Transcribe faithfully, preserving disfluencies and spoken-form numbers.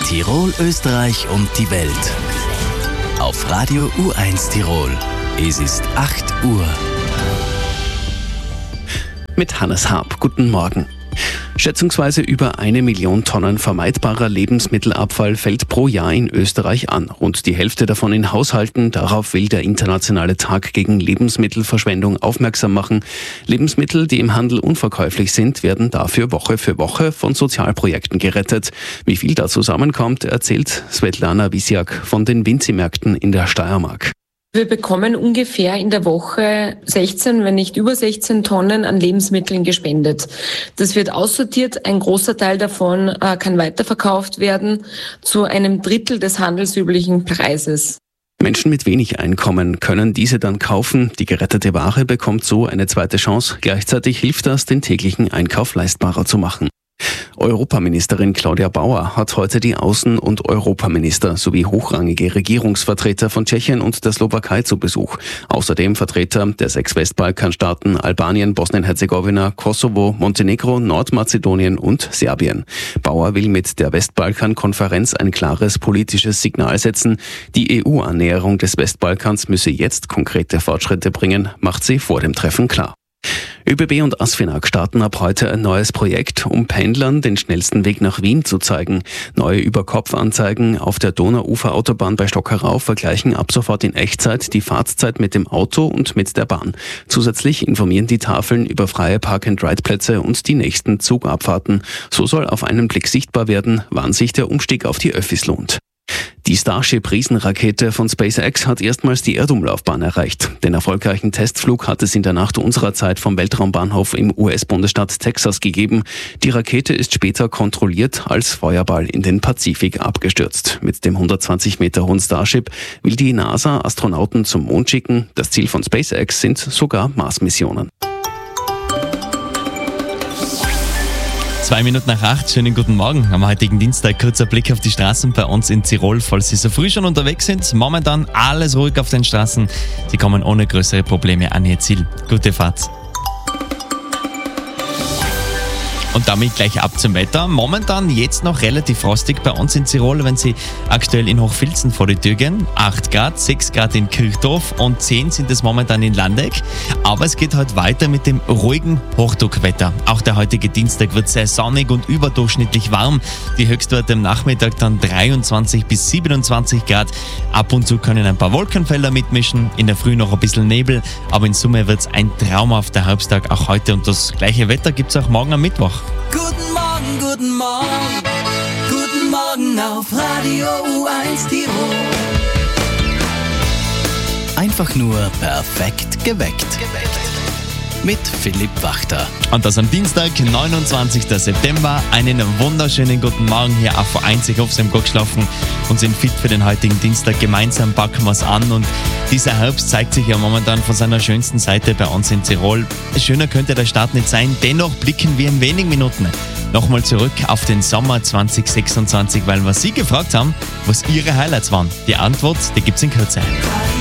Tirol, Österreich und die Welt. Auf Radio U eins Tirol. Es ist acht Uhr. Mit Hannes Haab. Guten Morgen. Schätzungsweise über eine Million Tonnen vermeidbarer Lebensmittelabfall fällt pro Jahr in Österreich an. Rund die Hälfte davon in Haushalten. Darauf will der Internationale Tag gegen Lebensmittelverschwendung aufmerksam machen. Lebensmittel, die im Handel unverkäuflich sind, werden dafür Woche für Woche von Sozialprojekten gerettet. Wie viel da zusammenkommt, erzählt Svetlana Wisiak von den Vinzi-Märkten in der Steiermark. Wir bekommen ungefähr in der Woche sechzehn, wenn nicht über sechzehn Tonnen an Lebensmitteln gespendet. Das wird aussortiert, ein großer Teil davon äh, kann weiterverkauft werden zu einem Drittel des handelsüblichen Preises. Menschen mit wenig Einkommen können diese dann kaufen. Die gerettete Ware bekommt so eine zweite Chance. Gleichzeitig hilft das, den täglichen Einkauf leistbarer zu machen. Europaministerin Claudia Bauer hat heute die Außen- und Europaminister sowie hochrangige Regierungsvertreter von Tschechien und der Slowakei zu Besuch. Außerdem Vertreter der sechs Westbalkanstaaten Albanien, Bosnien-Herzegowina, Kosovo, Montenegro, Nordmazedonien und Serbien. Bauer will mit der Westbalkan-Konferenz ein klares politisches Signal setzen. Die E U-Annäherung des Westbalkans müsse jetzt konkrete Fortschritte bringen, macht sie vor dem Treffen klar. ÖBB und ASFINAG starten ab heute ein neues Projekt, um Pendlern den schnellsten Weg nach Wien zu zeigen. Neue Überkopf-Anzeigen auf der Donauuferautobahn bei Stockerau vergleichen ab sofort in Echtzeit die Fahrtzeit mit dem Auto und mit der Bahn. Zusätzlich informieren die Tafeln über freie Park-and-Ride-Plätze und die nächsten Zugabfahrten. So soll auf einen Blick sichtbar werden, wann sich der Umstieg auf die Öffis lohnt. Die Starship-Riesenrakete von SpaceX hat erstmals die Erdumlaufbahn erreicht. Den erfolgreichen Testflug hat es in der Nacht unserer Zeit vom Weltraumbahnhof im U S-Bundesstaat Texas gegeben. Die Rakete ist später kontrolliert als Feuerball in den Pazifik abgestürzt. Mit dem hundertzwanzig Meter hohen Starship will die NASA Astronauten zum Mond schicken. Das Ziel von SpaceX sind sogar Mars-Missionen. Zwei Minuten nach acht, schönen guten Morgen. Am heutigen Dienstag kurzer Blick auf die Straßen bei uns in Tirol, falls Sie so früh schon unterwegs sind. Momentan alles ruhig auf den Straßen. Sie kommen ohne größere Probleme an Ihr Ziel. Gute Fahrt. Und damit gleich ab zum Wetter. Momentan jetzt noch relativ frostig bei uns in Tirol, wenn Sie aktuell in Hochfilzen vor die Tür gehen. acht Grad, sechs Grad in Kirchdorf und zehn sind es momentan in Landeck. Aber es geht heute weiter mit dem ruhigen Hochdruckwetter. Auch der heutige Dienstag wird sehr sonnig und überdurchschnittlich warm. Die Höchstwerte am Nachmittag dann dreiundzwanzig bis siebenundzwanzig Grad. Ab und zu können ein paar Wolkenfelder mitmischen. In der Früh noch ein bisschen Nebel. Aber in Summe wird es ein traumhafter Herbsttag auch heute. Und das gleiche Wetter gibt es auch morgen am Mittwoch. Guten Morgen, guten Morgen, guten Morgen auf Radio U eins Tirol. Einfach nur perfekt geweckt. Mit Philipp Wachter. Und das am Dienstag, neunundzwanzigsten September. Einen wunderschönen guten Morgen hier auf U eins. Ich hoffe, Sie haben gut geschlafen und sind fit für den heutigen Dienstag. Gemeinsam packen wir es an und dieser Herbst zeigt sich ja momentan von seiner schönsten Seite bei uns in Tirol. Schöner könnte der Start nicht sein, dennoch blicken wir in wenigen Minuten nochmal zurück auf den Sommer zwanzig sechsundzwanzig, weil wir Sie gefragt haben, was Ihre Highlights waren. Die Antwort, die gibt's in Kürze.